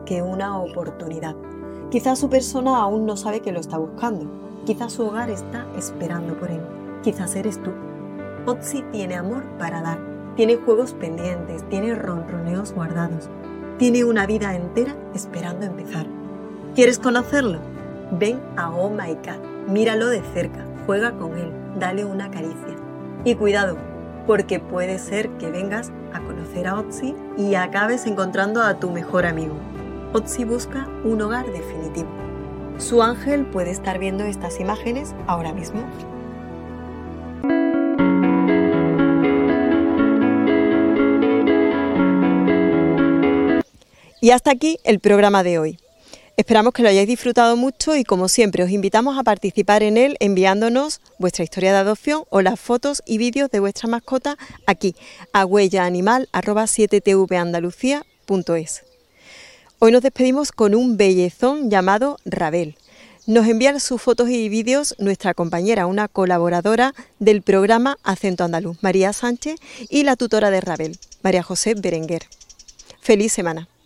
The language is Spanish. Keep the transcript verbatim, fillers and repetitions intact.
que una oportunidad. Quizás su persona aún no sabe que lo está buscando. Quizás su hogar está esperando por él. Quizás eres tú. Otzi tiene amor para dar. Tiene juegos pendientes. Tiene ronroneos guardados. Tiene una vida entera esperando empezar. ¿Quieres conocerlo? Ven a Oh My Cat. Míralo de cerca. Juega con él. Dale una caricia. Y cuidado, porque puede ser que vengas a conocer a Otzi y acabes encontrando a tu mejor amigo. Otzi busca un hogar definitivo. Su ángel puede estar viendo estas imágenes ahora mismo. Y hasta aquí el programa de hoy. Esperamos que lo hayáis disfrutado mucho y, como siempre, os invitamos a participar en él enviándonos vuestra historia de adopción o las fotos y vídeos de vuestra mascota aquí a huellaanimal arroba siete t v andalucía punto es. Hoy nos despedimos con un bellezón llamado Rabel. Nos envía sus fotos y vídeos nuestra compañera, una colaboradora del programa Acento Andaluz, María Sánchez, y la tutora de Rabel, María José Berenguer. ¡Feliz semana!